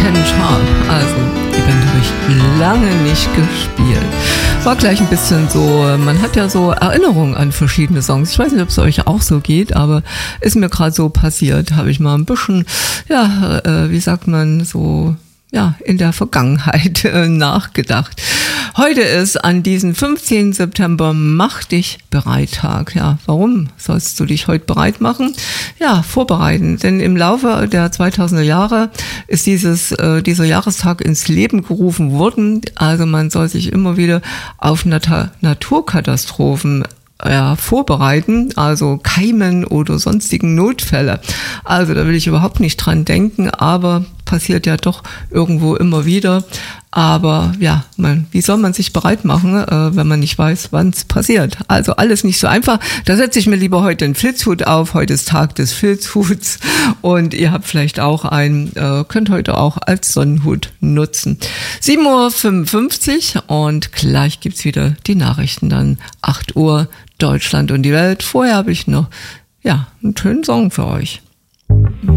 Ken Sharp. Also, die Band habe ich lange nicht gespielt. War gleich ein bisschen so, man hat ja so Erinnerungen an verschiedene Songs. Ich weiß nicht, ob es euch auch so geht, aber ist mir gerade so passiert. Habe ich mal ein bisschen, wie sagt man, so, in der Vergangenheit nachgedacht. Heute ist an diesem 15. September Mach dich bereit Tag. Ja, warum sollst du dich heute bereit machen? Ja, vorbereiten. Denn im Laufe der 2000er Jahre ist dieser Jahrestag ins Leben gerufen worden. Also man soll sich immer wieder auf Naturkatastrophen vorbereiten, also Keimen oder sonstigen Notfälle. Also da will ich überhaupt nicht dran denken, aber passiert ja doch irgendwo immer wieder. Aber ja, wie soll man sich bereit machen, wenn man nicht weiß, wann es passiert? Also alles nicht so einfach. Da setze ich mir lieber heute einen Filzhut auf. Heute ist Tag des Filzhuts und ihr habt vielleicht auch könnt heute auch als Sonnenhut nutzen. 7:55 Uhr und gleich gibt's wieder die Nachrichten dann 8 Uhr Deutschland und die Welt. Vorher habe ich noch einen schönen Song für euch.